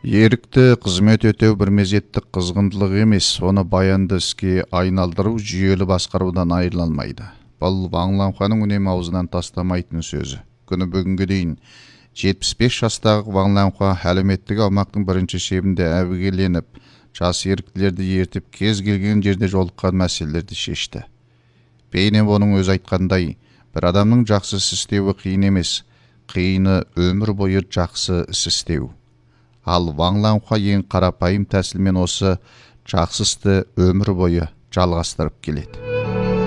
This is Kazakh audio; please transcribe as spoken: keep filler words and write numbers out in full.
Ерікті қызмет өтеу бір мезеттік қызғындылық емес, оны баянды іске айналдыру жүйелі басқарудан айырыла алмайды. Бұл Ван Ланханың үнемі аузынан тастамайтын сөзі. Күні бүгінге дейін жетпіс бес жастағы Ван Ланха әлеуметтік аумақтың бірінші шебінде әбігерленіп, жас еріктілерді ертіп кез келген жерде жолыққан мәселелерді шешті. Бейне оның өзі айтқандай, бір адамның жақсы іс істеуі қиын емес, қиыны өмір бойы жақсы іс істеу. Ал Ван Ланха ең қарапайым тәсілмен осы жақсы істі өмір бойы жалғастырып келеді.